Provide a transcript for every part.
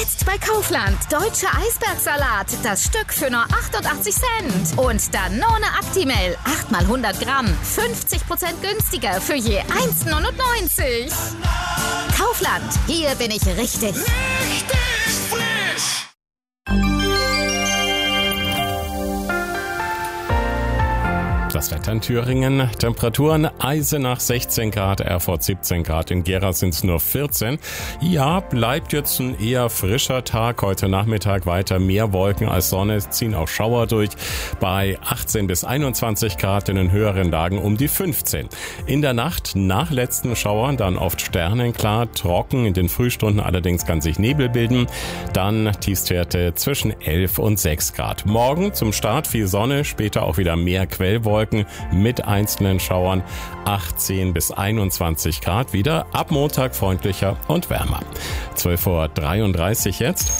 Jetzt bei Kaufland. Deutscher Eisbergsalat. Das Stück für nur 88 Cent. Und Danone Actimel. 8 mal 100 Gramm. 50% günstiger für je 1,99. Kaufland. Hier bin ich richtig. Richtig frisch! Das Wetter in Thüringen. Temperaturen Eisenach 16 Grad, Erfurt 17 Grad, in Gera sind es nur 14. Ja, bleibt jetzt ein eher frischer Tag. Heute Nachmittag weiter mehr Wolken als Sonne. Es ziehen auch Schauer durch bei 18 bis 21 Grad, in den höheren Lagen um die 15. In der Nacht nach letzten Schauern dann oft sternenklar, trocken. In den Frühstunden allerdings kann sich Nebel bilden. Dann Tiefstwerte zwischen 11 und 6 Grad. Morgen zum Start viel Sonne, später auch wieder mehr Quellwolken mit einzelnen Schauern, 18 bis 21 Grad wieder, ab Montag freundlicher und wärmer. 12:33 Uhr jetzt.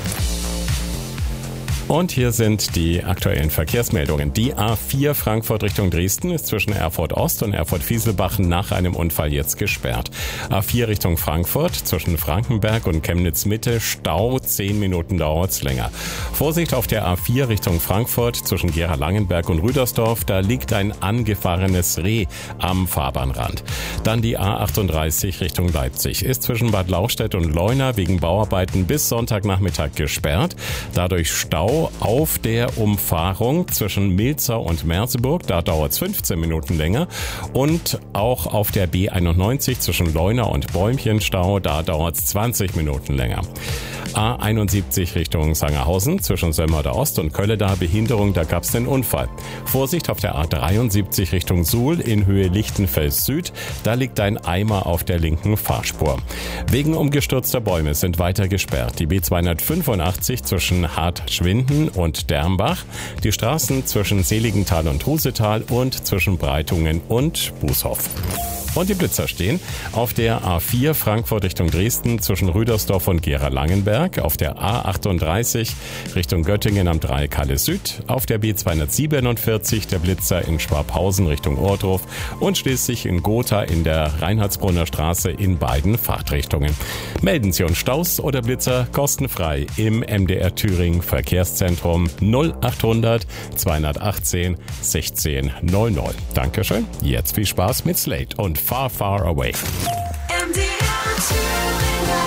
Und hier sind die aktuellen Verkehrsmeldungen. Die A4 Frankfurt Richtung Dresden ist zwischen Erfurt Ost und Erfurt Fieselbach nach einem Unfall jetzt gesperrt. A4 Richtung Frankfurt zwischen Frankenberg und Chemnitz Mitte Stau, 10 Minuten dauert's länger. Vorsicht auf der A4 Richtung Frankfurt zwischen Gera-Langenberg und Rüdersdorf, da liegt ein angefahrenes Reh am Fahrbahnrand. Dann die A38 Richtung Leipzig ist zwischen Bad Lauchstädt und Leuna wegen Bauarbeiten bis Sonntagnachmittag gesperrt. Dadurch Stau auf der Umfahrung zwischen Milzau und Merseburg, da dauert es 15 Minuten länger, und auch auf der B91 zwischen Leuna und Bäumchen Stau, da dauert es 20 Minuten länger. A71 Richtung Sangerhausen zwischen Sömmerda Ost und Kölleda Behinderung, da gab es den Unfall. Vorsicht auf der A73 Richtung Suhl in Höhe Lichtenfels Süd, da liegt ein Eimer auf der linken Fahrspur. Wegen umgestürzter Bäume sind weiter gesperrt die B285 zwischen Hart-Schwinden und Dermbach, die Straßen zwischen Seligenthal und Trusetal und zwischen Breitungen und Bußhoff. Und die Blitzer stehen auf der A4 Frankfurt Richtung Dresden zwischen Rüdersdorf und Gera-Langenberg, auf der A38 Richtung Göttingen am Dreieck Halle Süd, auf der B247 der Blitzer in Schwabhausen Richtung Ohrdruf und schließlich in Gotha in der Reinhardsbrunner Straße in beiden Fahrtrichtungen. Melden Sie uns Staus oder Blitzer kostenfrei im MDR Thüringen Verkehrszentrum 0800 218 16 00. Dankeschön. Jetzt viel Spaß mit Slate und Far, Far Away.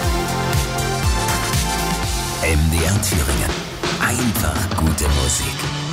MDR Thüringen. Einfach gute Musik.